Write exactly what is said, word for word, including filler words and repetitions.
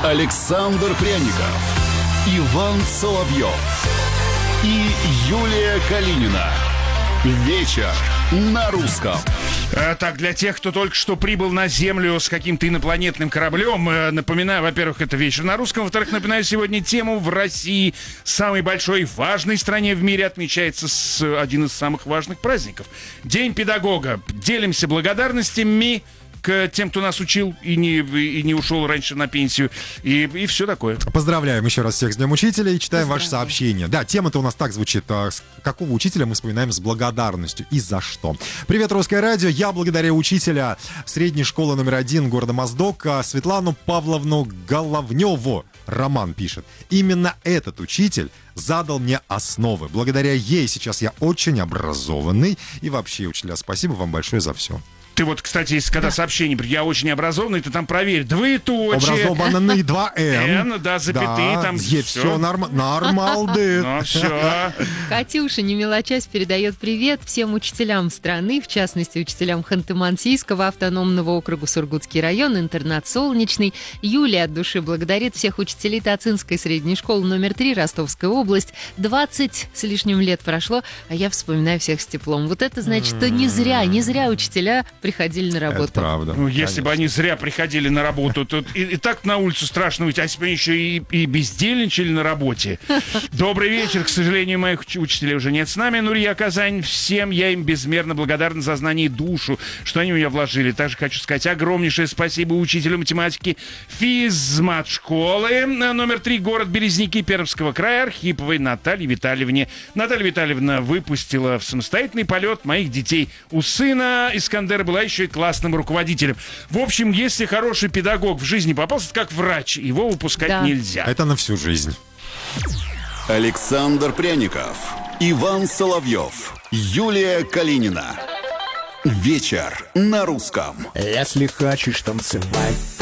Александр Пряников, Иван Соловьев и Юлия Калинина. Вечер на русском. Так, для тех, кто только что прибыл на Землю с каким-то инопланетным кораблем, напоминаю, во-первых, это вечер на русском, во-вторых, напоминаю сегодня тему: в России, самой большой и важной стране в мире, отмечается с один из самых важных праздников — День педагога. Делимся благодарностями к тем, кто нас учил и не, и не ушел раньше на пенсию, и, и все такое. Поздравляем еще раз всех с Днем Учителя и читаем ваши сообщения. Да, тема-то у нас так звучит: какого учителя мы вспоминаем с благодарностью и за что? Привет, Русское радио. Я благодарю учителя средней школы номер один города Моздок Светлану Павловну Головневу. Роман пишет: именно этот учитель задал мне основы. Благодаря ей сейчас я очень образованный. И вообще, учителя, спасибо вам большое за все. Ты вот, кстати, когда да. сообщение, я очень образованный, ты там проверь, двоеточие. Образованный, два Н. Н, да, запятые, да, там все. Все норм, нормалды. Ну, все. Катюша, не мелочась, передает привет всем учителям страны, в частности, учителям Ханты-Мансийского автономного округа Сургутский район, интернат Солнечный. Юлия от души благодарит всех учителей Тацинской средней школы номер три, Ростовская область. двадцать с лишним лет прошло, а я вспоминаю всех с теплом. Вот это значит, что не зря, не зря учителя приходили на работу. Это правда. Ну, если Конечно. бы они зря приходили на работу, то и, и так на улицу страшно выйти, а если бы они еще и, и бездельничали на работе. Добрый вечер. К сожалению, моих учителей уже нет с нами. Нурия, Казань. Всем я им безмерно благодарна за знание и душу, что они в меня вложили. Также хочу сказать огромнейшее спасибо учителю математики физмат-школы номер три, город Березники Пермского края, Архиповой Наталье Витальевне. Наталья Витальевна выпустила в самостоятельный полет моих детей. У сына Искандера была еще и классным руководителем. В общем, если хороший педагог в жизни попался, это как врач, его выпускать да. нельзя. Это на всю жизнь. Александр Пряников, Иван Соловьев, Юлия Калинина. Вечер на русском. Если хочешь танцевать,